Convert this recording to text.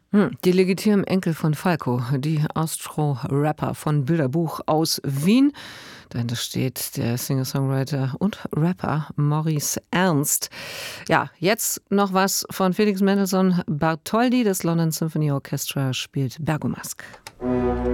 Die legitimen Enkel von Falco, die Astro-Rapper von Bilderbuch aus Wien. Dahinter steht der Singer-Songwriter und Rapper Maurice Ernst. Ja, jetzt noch was von Felix Mendelssohn Bartholdy. Das London Symphony Orchestra spielt Bergomask.